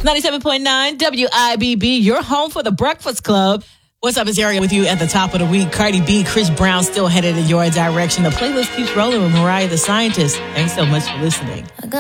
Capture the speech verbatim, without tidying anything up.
ninety-seven point nine W I B B, your home for the Breakfast Club. What's up, it's Ariel with you at the top of the week. Cardi B, Chris Brown still headed in your direction. The playlist keeps rolling with Mariah the Scientist. Thanks so much for listening.